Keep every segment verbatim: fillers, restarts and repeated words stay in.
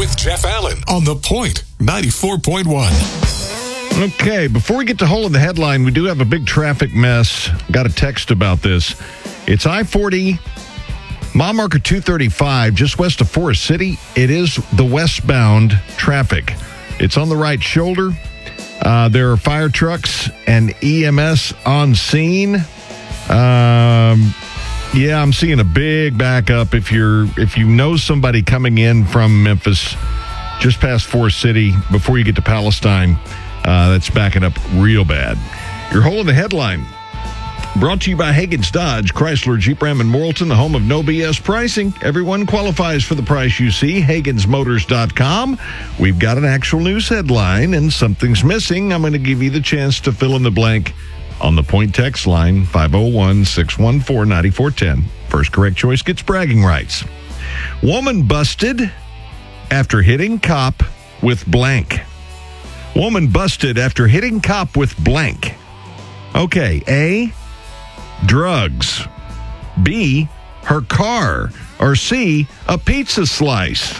with Jeff Allen on The Point, ninety-four point one. Okay, before we get to Hole in the Headline, we do have a big traffic mess. Got a text about this. It's I forty, mile marker two thirty-five, just west of Forest City. It is the westbound traffic. It's on the right shoulder. Uh, there are fire trucks and E M S on scene. Um, yeah, I'm seeing a big backup. If you're if you know somebody coming in from Memphis, just past Forest City, before you get to Palestine, uh, that's backing up real bad. Your Hole in the Headline, brought to you by Hagen's Dodge, Chrysler, Jeep, Ram, and Morrilton, the home of no B S pricing. Everyone qualifies for the price you see. Hagens Motors dot com. We've got an actual news headline, and something's missing. I'm going to give you the chance to fill in the blank on the Point text line, five oh one, six one four, nine four one oh. First correct choice gets bragging rights. Woman busted after hitting cop with blank. Woman busted after hitting cop with blank. Okay, A, drugs, B, her car, or C, a pizza slice.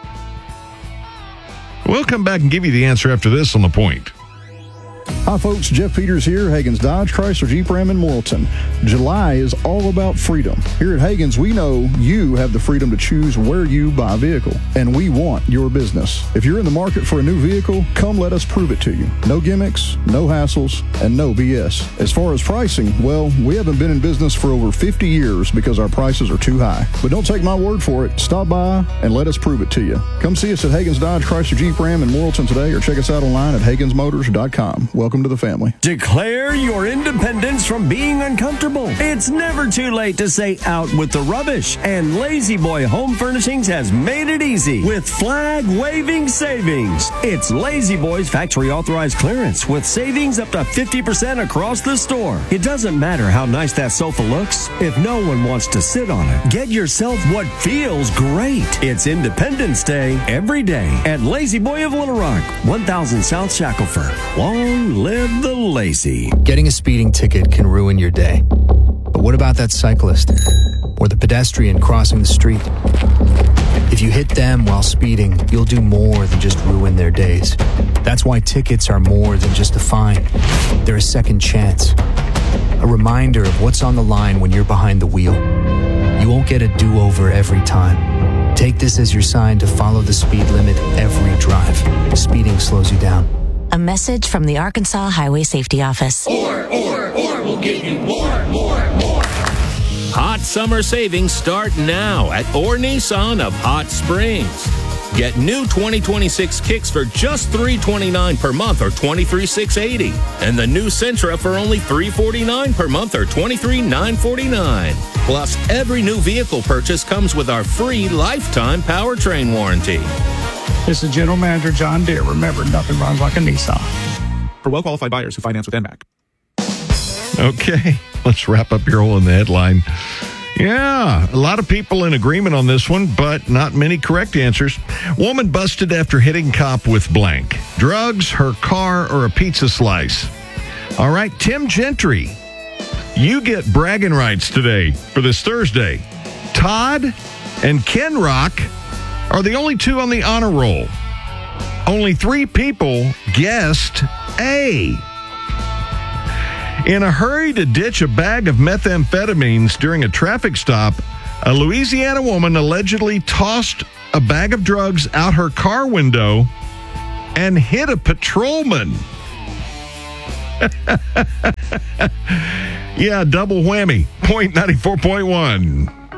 We'll come back and give you the answer after this on The Point. Hi, folks. Jeff Peters here, Hagen's Dodge, Chrysler, Jeep, Ram, and Morrilton. July is all about freedom. Here at Hagen's, we know you have the freedom to choose where you buy a vehicle, and we want your business. If you're in the market for a new vehicle, come let us prove it to you. No gimmicks, no hassles, and no B S. As far as pricing, well, we haven't been in business for over fifty years because our prices are too high. But don't take my word for it. Stop by and let us prove it to you. Come see us at Hagen's Dodge, Chrysler, Jeep, Ram, and Morrilton today, or check us out online at Hagens Motors dot com. Welcome to the family. Declare your independence from being uncomfortable. It's never too late to say out with the rubbish. And Lazy Boy Home Furnishings has made it easy with flag-waving savings. It's Lazy Boy's factory authorized clearance with savings up to fifty percent across the store. It doesn't matter how nice that sofa looks if no one wants to sit on it. Get yourself what feels great. It's Independence Day every day at Lazy Boy of Little Rock, one thousand South Shackelford. Long live the lazy. Getting a speeding ticket can ruin your day. But what about that cyclist or the pedestrian crossing the street? If you hit them while speeding, you'll do more than just ruin their days. That's why tickets are more than just a fine. They're a second chance. A reminder of what's on the line when you're behind the wheel. You won't get a do-over every time. Take this as your sign to follow the speed limit every drive. Speeding slows you down. A message from the Arkansas Highway Safety Office. Or, or, or, we'll give you more, more, more. Hot summer savings start now at Orr Nissan of Hot Springs. Get new twenty twenty-six Kicks for just three hundred twenty-nine dollars per month or twenty-three thousand six hundred eighty dollars. And the new Sentra for only three hundred forty-nine dollars per month or twenty-three thousand nine hundred forty-nine dollars. Plus, every new vehicle purchase comes with our free lifetime powertrain warranty. This is General Manager John Deere. Remember, nothing runs like a Nissan. For well-qualified buyers who finance with N M A C. Okay, let's wrap up your Hole in the Headline. Yeah, a lot of people in agreement on this one, but not many correct answers. Woman busted after hitting cop with blank. Drugs, her car, or a pizza slice. All right, Tim Gentry, you get bragging rights today for this Thursday. Todd and Ken Rock are the only two on the honor roll. Only three people guessed A. In a hurry to ditch a bag of methamphetamines during a traffic stop, a Louisiana woman allegedly tossed a bag of drugs out her car window and hit a patrolman. Yeah, double whammy. Point ninety-four point one.